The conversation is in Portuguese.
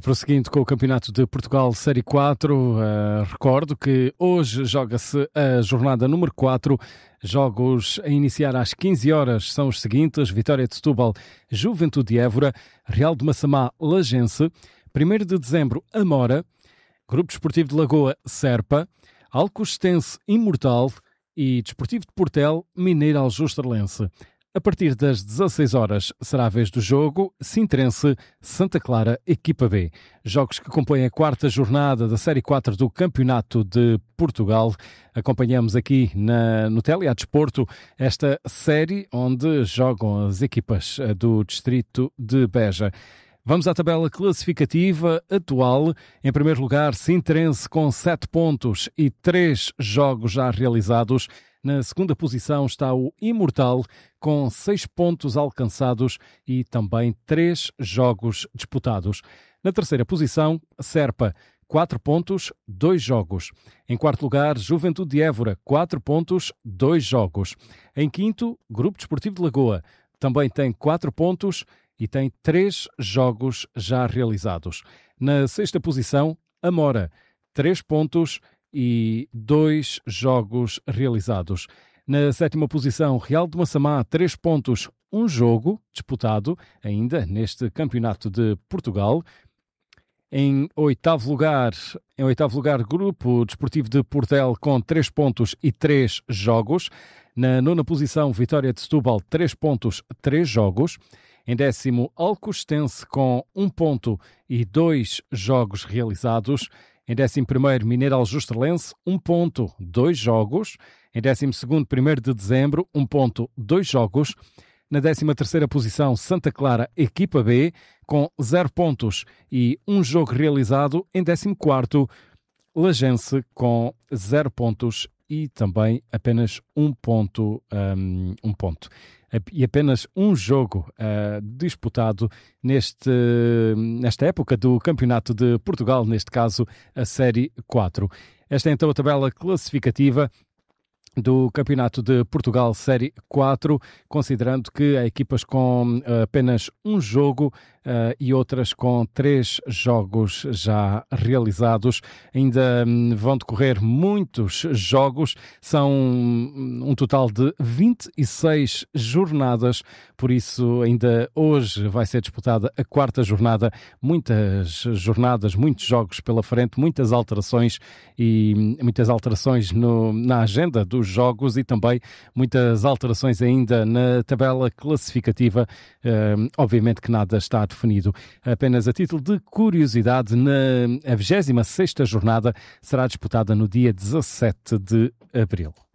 prosseguindo com o Campeonato de Portugal Série 4, recordo que hoje joga-se a jornada número 4. Jogos a iniciar às 15 horas são os seguintes: Vitória de Setúbal, Juventude de Évora, Real de Massamá, Lagense, 1º de dezembro, Amora, Grupo Desportivo de Lagoa, Serpa, Alcostense, Imortal e Desportivo de Portel, Mineiro Aljustreleense. A partir das 16 horas será a vez do jogo Sintrense, Santa Clara, Equipa B. Jogos que compõem a 4ª jornada da Série 4 do Campeonato de Portugal. Acompanhamos aqui no Telia Desporto esta série onde jogam as equipas do distrito de Beja. Vamos à tabela classificativa atual. Em primeiro lugar, Sintrense com 7 pontos e 3 jogos já realizados. Na segunda posição está o Imortal, com 6 pontos alcançados e também 3 jogos disputados. Na terceira posição, Serpa, 4 pontos, 2 jogos. Em quarto lugar, Juventude de Évora, 4 pontos, 2 jogos. Em quinto, Grupo Desportivo de Lagoa, também tem 4 pontos e tem 3 jogos já realizados. Na sexta posição, Amora, 3 pontos e 2 jogos realizados. Na sétima posição, Real de Massamá, 3 pontos, 1 jogo disputado ainda neste Campeonato de Portugal. Em oitavo lugar, Grupo Desportivo de Portel com 3 pontos e 3 jogos. Na nona posição, Vitória de Setúbal, 3 pontos, 3 jogos. Em décimo, Alcostense com 1 ponto e 2 jogos realizados. Em 11º, Mineiro Aljustreleense, 1 ponto, 2 jogos. Em 12º, 1º de dezembro, 1 ponto, 2 jogos. Na 13ª posição, Santa Clara, Equipa B, com 0 pontos e 1 jogo realizado. Em 14º, Lagense, com 0 pontos e também apenas 1 ponto. E apenas 1 jogo disputado nesta época do Campeonato de Portugal, neste caso a Série 4. Esta é então a tabela classificativa do Campeonato de Portugal Série 4, considerando que há equipas com apenas 1 jogo e outras com 3 jogos já realizados. Ainda vão decorrer muitos jogos, são um total de 26 jornadas, por isso ainda hoje vai ser disputada a 4ª jornada. Muitas jornadas, muitos jogos pela frente, muitas alterações na agenda dos jogos e também muitas alterações ainda na tabela classificativa. Obviamente que nada está definido. Apenas a título de curiosidade, a 26ª jornada será disputada no dia 17 de abril.